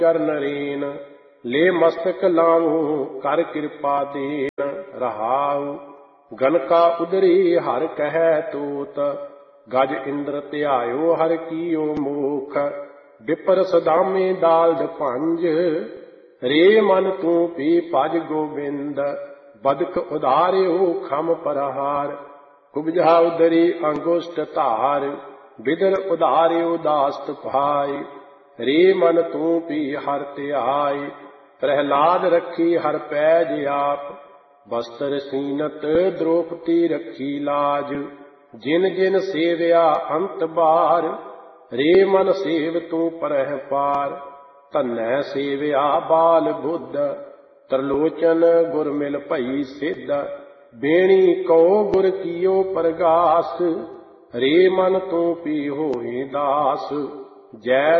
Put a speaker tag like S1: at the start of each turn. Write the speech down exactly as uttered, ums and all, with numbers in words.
S1: ਚਰਨ ਰੇਨ ਲੈ ਮਸਤਕ ਲਾਵੂੰ ਕਰ ਕਿਰਪਾ ਦੇਨ ਰਹਾਉ। ਗਨਕਾ ਉਦਰੀ ਹਰ ਕਹਿ ਤੂਤ ਗਜ ਇੰਦਰ ਧਿਆਇਓ ਹਰ ਕੀਓ ਮੂਖ। ਵਿਪਰ ਸਦਾਮੇ ਦਾਲਦ ਭੰਜ ਰੇ ਮਨ ਤੂੰ ਪੀ ਭਜ ਗੋਬਿੰਦ। ਬਦਕ ਉਧਾਰਿਓ ਖਮ ਪਰਹਾਰ ਕੁਬਜਾ ਉਦਰੀ ਅੰਗੁਸ਼ਟ ਧਾਰ। ਬਿਦਰ ਉਧਾਰਿਓ ਦਾਸਤ ਭਾਈ ਰੇ ਮਨ ਤੂੰ ਪੀ ਹਰ ਧਿਆਈ। ਪ੍ਰਹਿਲਾਦ ਰੱਖੀ ਹਰ ਪੈਜ ਆਪ ਬਸਤਰ ਸੀਨਤ ਦ੍ਰੋਪਤੀ ਰੱਖੀ ਲਾਜ। ਜਿਨ ਜਿਨ ਸੇਵਿਆ ਅੰਤ ਬਾਰ ਰੇ ਮਨ ਸੇਵ ਤੂੰ ਪਰਹਿ ਪਾਰ। ਧੰਨੈ ਸੇਵਿਆ ਬਾਲ ਬੁੱਧ ਤਰਲੋਚਨ ਗੁਰ ਮਿਲ ਭਈ ਸਿੱਧ। ਬੇਣੀ ਕਉ ਗੁਰ ਕੀਓ ਪ੍ਰਗਾਸ ਰੇ ਮਨ ਤੂੰ ਪੀ ਹੋਏ ਦਾਸ। ਜੈ